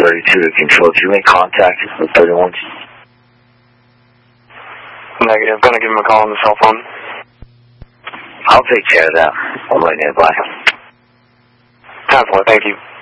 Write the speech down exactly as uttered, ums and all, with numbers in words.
thirty-two to control. Did you make contact with thirty-one? Negative. Gonna give him a call on the cell phone. I'll take care of that. I'm right nearby. Time for it. Thank you.